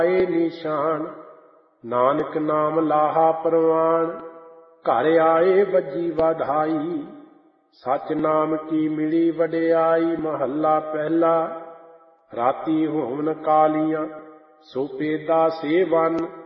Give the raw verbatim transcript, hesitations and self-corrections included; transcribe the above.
ਆਏ ਨਿਸ਼ਾਨ। ਨਾਨਕ ਨਾਮ ਲਾਹਾ ਪ੍ਰਵਾਨ, ਘਰ ਆਏ ਵੱਜੀ ਵਾਧਾਈ। ਸੱਚ ਨਾਮ ਕੀ ਮਿਲੀ ਵਡਿਆਈ। ਮਹੱਲਾ ਪਹਿਲਾ। ਰਾਤੀ ਹੋਵਨ ਕਾਲੀਆਂ, ਸੋ ਪੇਦਾ ਸੇਵਨ।